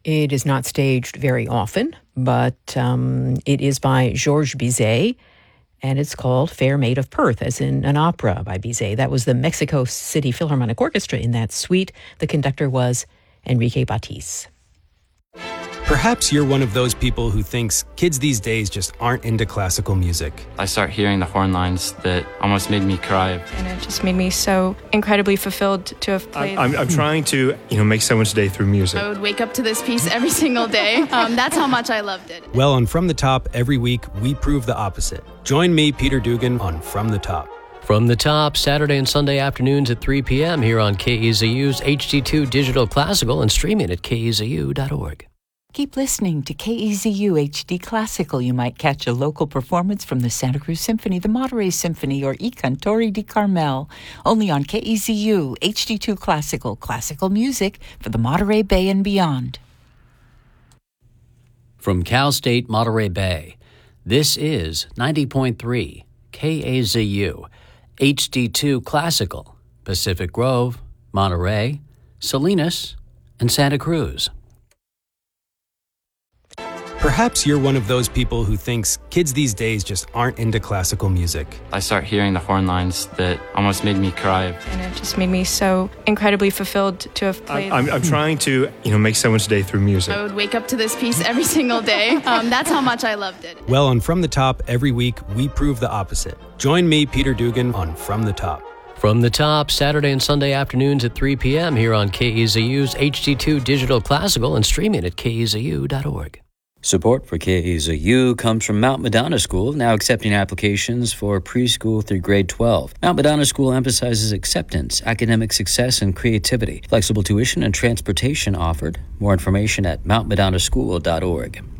It is not staged very often, but it is by Georges Bizet, and it's called Fair Maid of Perth, as in an opera by Bizet. That was the Mexico City Philharmonic Orchestra in that suite. The conductor was Enrique Batiz. Perhaps you're one of those people who thinks kids these days just aren't into classical music. I start hearing the horn lines that almost made me cry. And it just made me so incredibly fulfilled to have played. I'm trying to, make someone's day through music. I would wake up to this piece every single day. That's how much I loved it. Well, on From the Top, every week, we prove the opposite. Join me, Peter Dugan, on From the Top. From the Top, Saturday and Sunday afternoons at 3 p.m. here on KEZU's HD2 Digital Classical and streaming at kezu.org. Keep listening to KEZU HD Classical. You might catch a local performance from the Santa Cruz Symphony, the Monterey Symphony, or I Cantori di Carmel. Only on KEZU HD2 Classical, classical music for the Monterey Bay and beyond. From Cal State Monterey Bay, this is 90.3 KAZU HD2 Classical, Pacific Grove, Monterey, Salinas, and Santa Cruz. Perhaps you're one of those people who thinks kids these days just aren't into classical music. I start hearing the horn lines that almost made me cry. And it just made me so incredibly fulfilled to have played. I'm trying to, make someone's day through music. I would wake up to this piece every single day. That's how much I loved it. Well, on From the Top, every week, we prove the opposite. Join me, Peter Dugan, on From the Top. From the Top, Saturday and Sunday afternoons at 3 p.m. here on KEZU's HD2 Digital Classical and streaming at kezu.org. Support for KEZU comes from Mount Madonna School, now accepting applications for preschool through grade 12. Mount Madonna School emphasizes acceptance, academic success, and creativity. Flexible tuition and transportation offered. More information at mountmadonnaschool.org.